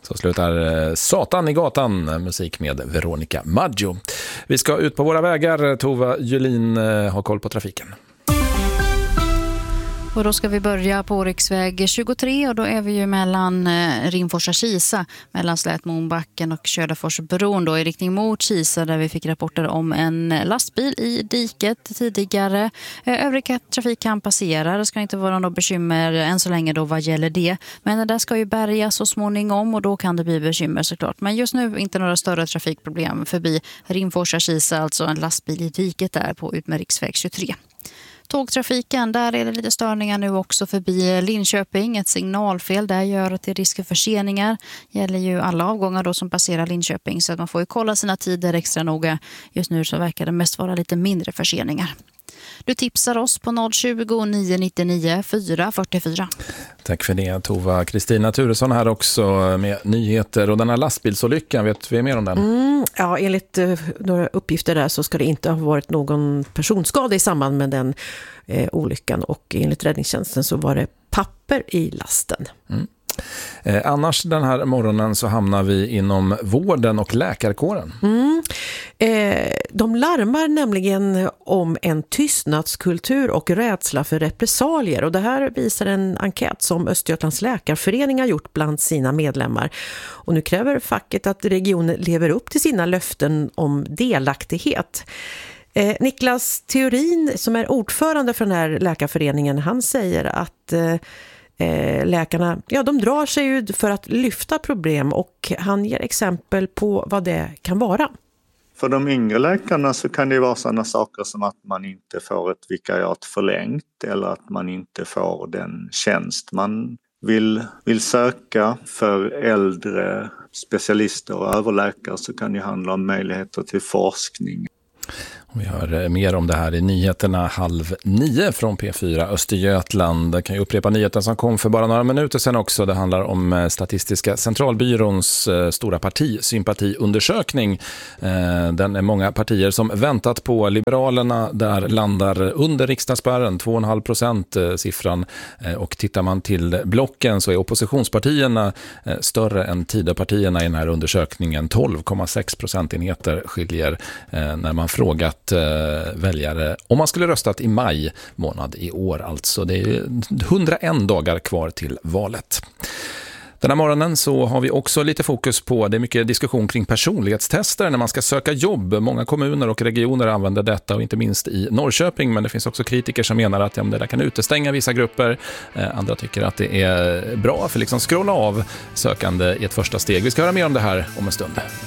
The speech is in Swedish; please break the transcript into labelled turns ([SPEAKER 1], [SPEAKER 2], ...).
[SPEAKER 1] Så slutar Satan i gatan, musik med Veronica Maggio. Vi ska ut på våra vägar. Tova Julin har koll på trafiken.
[SPEAKER 2] Och då ska vi börja på riksväg 23 och då är vi ju mellan Rimforsa Kisa, mellan Slätmonbacken och Ködaforsbron då i riktning mot Kisa, där vi fick rapporter om en lastbil i diket tidigare. Övrig trafik kan passera, det ska inte vara något bekymmer än så länge då vad gäller det. Men det där ska ju bärgas så småningom och då kan det bli bekymmer såklart. Men just nu inte några större trafikproblem förbi Rimforsa Kisa, alltså en lastbil i diket där på ut med riksväg 23. Tågtrafiken, där är det lite störningar nu också förbi Linköping. Ett signalfel där gör att det är risk för förseningar. Gäller ju alla avgångar då som passerar Linköping, så att man får ju kolla sina tider extra noga. Just nu så verkar det mest vara lite mindre förseningar. Du tipsar oss på 020 999 444.
[SPEAKER 1] Tack för det, Tova. Kristina Turesson här också med nyheter. Och den här lastbilsolyckan, vet vi mer om den?
[SPEAKER 3] Ja, enligt några uppgifter där så ska det inte ha varit någon personskada i samband med den olyckan. Och enligt räddningstjänsten så var det papper i lasten.
[SPEAKER 1] Annars den här morgonen så hamnar vi inom vården och läkarkåren.
[SPEAKER 3] De larmar nämligen om en tystnadskultur och rädsla för repressalier. Och det här visar en enkät som Östergötlands läkarförening har gjort bland sina medlemmar. Och nu kräver facket att regionen lever upp till sina löften om delaktighet. Niklas Theorin, som är ordförande för den här läkarföreningen, han säger att läkarna, de drar sig ju för att lyfta problem, och han ger exempel på vad det kan vara.
[SPEAKER 4] För de yngre läkarna så kan det vara sådana saker som att man inte får ett vikariat förlängt eller att man inte får den tjänst man vill söka. För äldre specialister och överläkare så kan det handla om möjligheter till forskning.
[SPEAKER 1] Vi hör mer om det här i nyheterna 8:30 från P4 Östergötland. Jag kan ju upprepa nyheten som kom för bara några minuter sedan också. Det handlar om Statistiska centralbyråns stora partisympatiundersökning. Den är många partier som väntat på. Liberalerna där landar under riksdagsspärren, 2,5% siffran. Och tittar man till blocken så är oppositionspartierna större än Tidöpartierna i den här undersökningen. 12,6 procentenheter skiljer när man frågat väljare om man skulle röstat i maj månad i år. Alltså det är 101 dagar kvar till valet. Den här morgonen så har vi också lite fokus på, det är mycket diskussion kring personlighetstester när man ska söka jobb. Många kommuner och regioner använder detta, och inte minst i Norrköping, men det finns också kritiker som menar att det där kan utestänga vissa grupper. Andra tycker att det är bra för liksom scrolla av sökande i ett första steg. Vi ska höra mer om det här om en stund.